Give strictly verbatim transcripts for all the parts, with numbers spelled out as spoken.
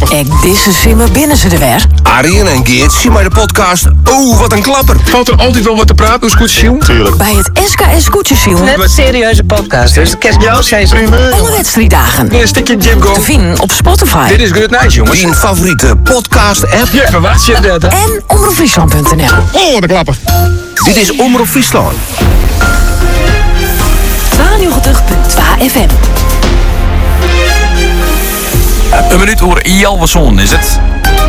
Ek disse simmer binnen ze er weer. Arjen en Geert zien maar de podcast. Oh, wat een klapper. Valt er altijd wel wat te praten, hoe scootjes Tuurlijk. Bij het S K S Scootjesiel. Net een serieuze podcast, dus de kerstjous zijn ze. Alle wedstrijddagen. Weer een stukje Jim Go. Te vinden op Spotify. Dit is Good Night, jongens. Die favoriete podcast-app. Ja, verwacht je dat, hè? En omroep friesland punt n l. Oh, de klapper. Dit is Omroep Friesland. tweeënnegentig komma twee F M. Een minuut voor Jalverson is het.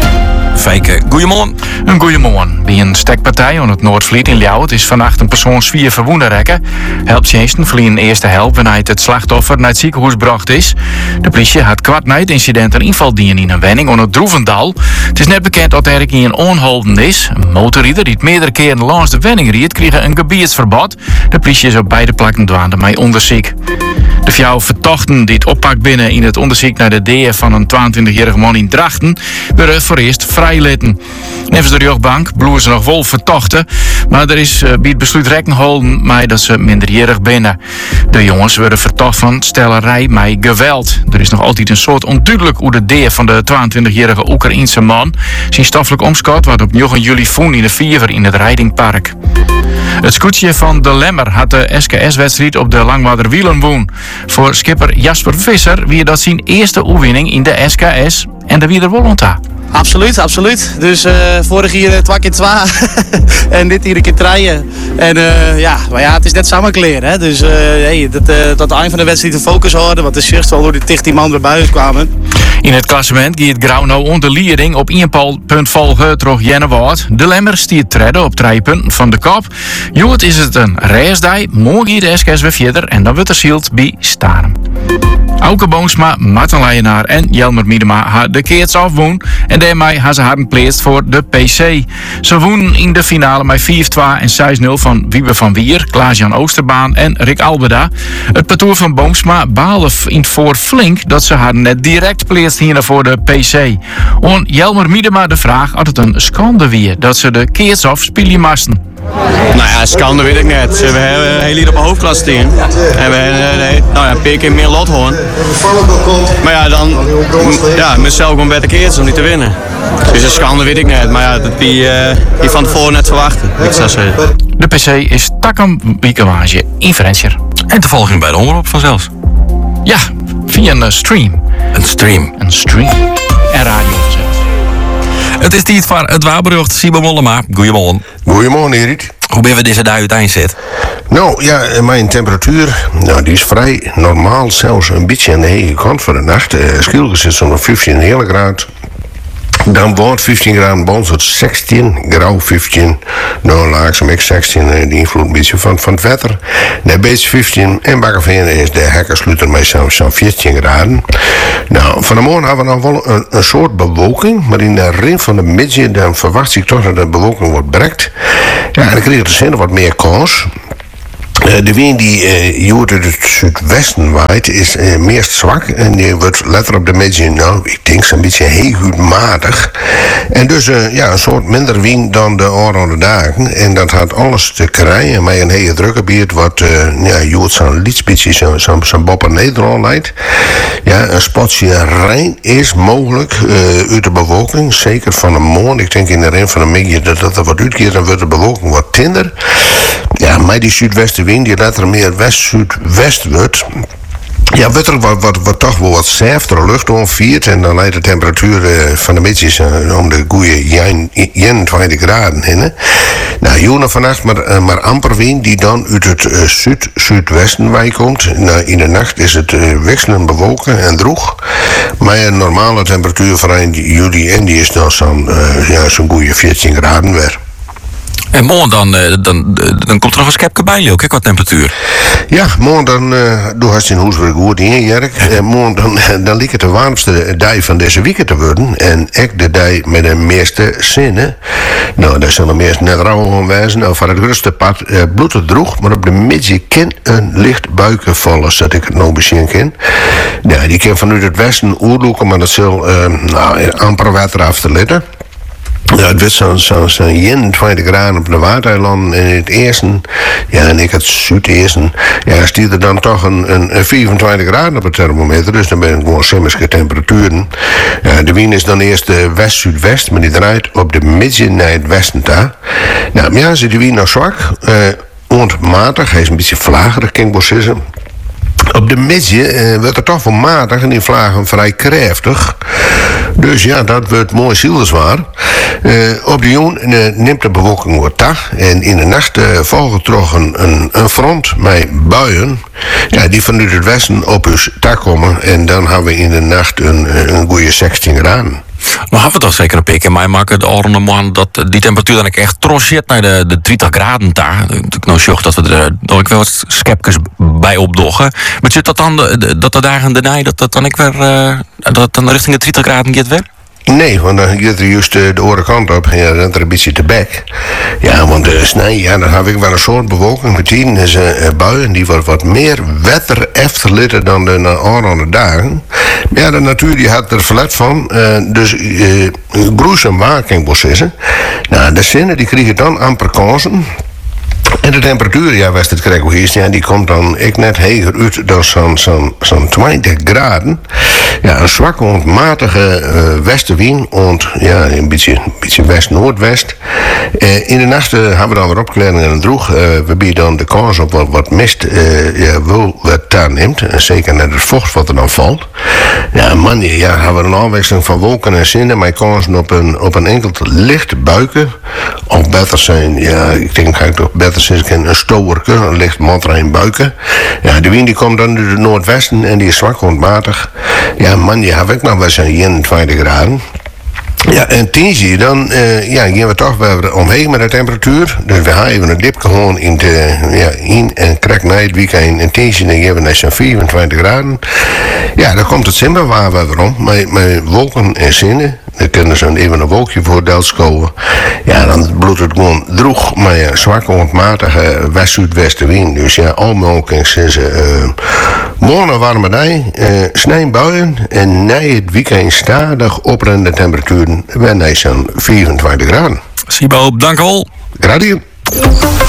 Fijke, goeiemorgen. Een goeiemorgen. Bij een stekpartij aan het Noordvliet in Ljouwert is vannacht een persoon zwier verwonden rekken. Helpdiensten verliezen eerste help wanneer het slachtoffer naar het ziekenhuis gebracht is. De politie had kwart na het incident een invaldienst in een wenning aan het Droevendal. Het is net bekend dat er een onholden is. Een motorrijder die het meerdere keren langs de wenning reed, kreeg een gebiedsverbod. De politie is op beide plakken dwaande met onderzoek. De vrouw vertochten die het oppakt binnen in het onderzoek naar de D F van een tweeëntwintigjarige man in Drachten werden voor eerst vrijlitten. Nevens de rechtbank bloeien ze nog wel vertochten, maar er is uh, bij het besluit rekening gehouden met dat ze minderjarig binnen. De jongens worden vertocht van stellerij met geweld. Er is nog altijd een soort onduidelijk hoe de D F van de tweeëntwintigjarige Oekraïense man zijn stoffelijk omschot wat op negen juli voen in de Viever in het Rijdingpark. Het scootje van de Lemmer had de S K S-wedstrijd op de Langwaarder Wielenwoen. Voor skipper Jasper Visser wie dat zijn eerste oefening in de S K S en de wie er wel onta. Absoluut, absoluut. Dus uh, vorig jaar twee keer twee en dit hier een keer draaien. En uh, ja, maar ja, het is net samenkleren. Hè? Dus uh, hey, dat, uh, tot het eind van de wedstrijd de focus houden, want het is juist wel hoe die tichttien man erbij kwamen. In het klassement gaat Grauw nou onder leiding op één punt volgen door Jennewaard. De Lemmer stiert treden op drie punten van de kop. Joet is het een racedag, morgen de S K S weer verder en dan wordt er zield bij Staren. Auke Boomsma, Marten Leijenaar en Jelmer Miedema hadden de keerts afwoen en daarmee hebben ze hard pleest voor de P C. Ze woenen in de finale met vier twee en zes nul van Wiebe van Wier, Klaas-Jan Oosterbaan en Rick Albeda. Het parcours van Boomsma baalde in het voor flink dat ze haar net direct pleest hier voor de P C. On Jelmer Miedema de vraag of het een schande weer dat ze de keerts af spelen moesten. Nou ja, schande weet ik niet. We hebben heel hier op een hoofdklasse team. En we hebben nee, nou ja, een paar keer meer lot hoor. Maar ja, dan ja, mezelf gewoon beter keert om niet te winnen. Dus een schande weet ik niet. Maar ja, dat die, uh, die van tevoren net verwachten. Ik zou zeggen. De P C is Takam Wiekenwaasje in Frenscher. En te volgen bij de omroep vanzelfs. Ja, via een stream. Een stream. Een stream. En radio zelfs. Het is tijd voor het waarbericht Simon Mollema. Goedemorgen. Goedemorgen, Erik. Hoe ben we deze dag uiteen zit? Nou ja, mijn temperatuur, nou, die is vrij normaal, zelfs een beetje aan de hege kant voor de nacht. Uh, Schilgers is zo'n vijftien hele graad. Dan wordt vijftien graden bij ons tot zestien, grauw vijftien. Nou, langzaam ik zestien, uh, die invloed een beetje van, van het wetter. De beetje vijftien en Bakkerveen is de hekkensluiter met zo'n zo veertien graden. Nou, van de morgen hebben we nog wel een, een soort bewolking, maar in de ring van de middag dan verwacht ik toch dat de bewolking wordt bereikt. Ja, en dan krijg je de zin wat meer kans. Uh, de wind die uh, uit het zuidwesten waait is uh, meest zwak en die wordt letter op de midden, nou, ik denk zo'n beetje heel goed matig. En dus uh, ja, een soort minder wind dan de andere dagen. En dat had alles te krijgen met een hele drukke biert wat uh, ja, uit zo'n liedspitsje, zo'n zo, zo Bopper Nederland leidt. Ja, een spotje rein is mogelijk uh, uit de bewolking, zeker van de morgen. Ik denk in de rin van de middag dat dat er wat uitkeert, dan wordt de bewolking wat tinder. Ja, met die zuidwestenwind die later meer west-zuidwest wordt. Ja, wordt er wat, wat, wat toch wel wat zeftere lucht onviert. En dan leidt de temperatuur uh, van de middag uh, om de goede eenentwintig graden heen. Nou, joen vannacht maar, uh, maar amper wind die dan uit het uh, zuid-zuidwesten wij komt. Nou, in de nacht is het uh, wisselend bewolken en droog. Maar een normale temperatuur van eind juli en die is dan zo'n uh, ja, zo'n goede veertien graden weer. En morgen dan, dan, dan komt er nog een schepje bij je ook, hè, qua temperatuur. Ja, morgen dan, uh, doe hast in Hoesburg goed in, Jerk. Ja. En morgen dan, dan lijkt het de warmste dag van deze week te worden. En echt de dag met de meeste zinnen. Nou, daar zullen de meest net rauw aanwijzen. Nou, van het rustige pad uh, bloedt het droeg, maar op de middag kan een licht buiken vallen, zodat ik het nou bezien kan. Ja, die kan vanuit het westen oerloeken, maar dat zal uh, nou, amper water af te letten. Ja, het werd zo'n zo, zo eenentwintig graden op de Waardeilanden in het eerste. Ja, en ik het zuideersten. Ja, stiert er dan toch een, een, een vierentwintig graden op het thermometer. Dus dan ben ik gewoon simmerske temperaturen. Ja, de de wind is dan eerst uh, west-zuidwest, maar die draait op de midden naar het westen daar. Nou, ja, zit de wind nog zwak, uh, ontmatig, hij is een beetje vlagerig, kan ik wel zeggen. Op de midden uh, wordt het toch wel matig en die vlagen vrij krachtig. Dus ja, dat wordt mooi zielswaar. Uh, op de joen uh, neemt de bewolking wat dag. En in de nacht uh, volgt toch een, een, een front met buien. Ja, die vanuit het westen op ons tak komen. En dan hebben we in de nacht een, een goede zestien graden. Nou hebben we toch zeker een pik in mij maken de oranje man dat die temperatuur dan ik echt trosjeert naar de, de dertig graden daar. Ik nou zorg dat we er nog ik wel wat skepkes bij opdoggen. Maar zit dat dan de, de, dat de dagen daarna dat dat dan ik weer uh, dat dan richting de dertig graden gaat weer? Nee, want dan gaat er juist uh, de andere kant op en ja, dan rent er een beetje te bek. Ja, want uh, snij, ja, dan heb ik wel een soort bewolking. Met die is een uh, buien die wordt wat meer wetter efterlitten dan de uh, andere dagen. Ja, de natuur die had er verlet van. Uh, dus uh, gruesome waar, kan ik wel zeggen. Nou, de zinnen die krijgen dan amper kansen. En de temperatuur, ja, was het krijg hier, ja, die komt dan ik net heger uit dan zo'n zo'n zo'n twintig graden. Ja, een zwakke, ontmatige uh, westenwind, ont, ja, een beetje, een beetje west-noordwest. Uh, in de nacht uh, hebben we dan weer opklaringen en droeg. Uh, we bieden dan de kans op wat, wat mist, uh, ja, wel wat daar neemt. En zeker net het vocht wat er dan valt. Ja, man, ja, hebben we een afwisseling van wolken en zinnen, maar kansen op een, op een enkel licht buiken. Of beter zijn, ja, ik denk ga ik toch beter zijn een stowerke, een licht motrijn buiken. Ja, de wind die komt dan uit het noordwesten en die is zwak ontmatig. Ja, man, die heb ik nog wel zo'n eenentwintig graden. Ja, en tienzie, dan uh, ja, gaan we toch weer omheen met de temperatuur. Dus we gaan even een dipje gewoon in, de, ja, in en krijg na het weekend. En tienzie, dan gaan we naar zo'n vierentwintig graden. Ja, dan komt het zimmer waar we weer om. Met, met wolken en zinnen. Dan kunnen ze even een wolkje voor Delft komen. Ja, dan bloedt het gewoon droeg. Maar ja, zwakke, ontmatige west-zuidwestenwind. Dus ja, allemaal kan ze uh, morgen warme dag, uh, snijbuien. En na het weekend stadig oprende temperaturen. Wij naar zo'n vierentwintig graden. Sibo, dank u wel. Graag.